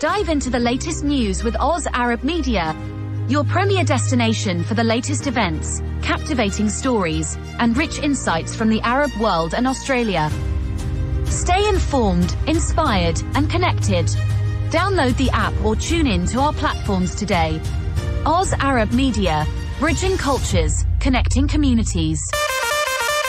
Dive into the latest news with Oz Arab Media, your premier destination for the latest events, captivating stories, and rich insights from the Arab world and Australia. Stay informed, inspired, and connected. Download the app or tune in to our platforms today. Oz Arab Media, bridging cultures, connecting communities.